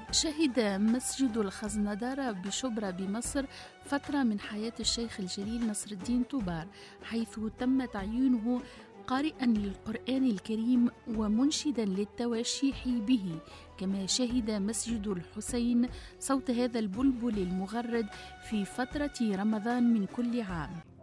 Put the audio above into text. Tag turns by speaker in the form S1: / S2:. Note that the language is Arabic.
S1: شهد مسجد الخزندارة بشبرا بمصر فترة من حياة الشيخ الجليل نصر الدين طوبار، حيث تم تعيينه قارئا للقرآن الكريم ومنشدا للتواشيح به. كما شهد مسجد الحسين صوت هذا البلبل المغرد في فترة رمضان من كل عام.